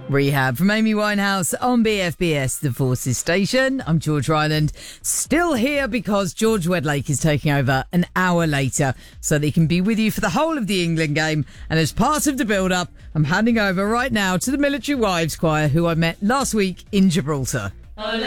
Rehab from Amy Winehouse on BFBS, the Forces Station. I'm George Ryland, still here because George Wedlake is taking over an hour later so that he can be with you for the whole of the England game. And as part of the build-up, I'm handing over right now to the Military Wives Choir, who I met last week in Gibraltar.